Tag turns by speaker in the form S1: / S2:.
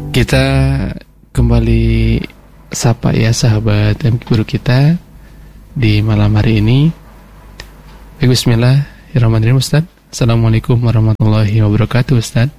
S1: Kita kembali sapa ya sahabat dan guru kita di malam hari ini. Bismillahirrahmanirrahim Ustaz. Assalamualaikum warahmatullahi wabarakatuh Ustaz.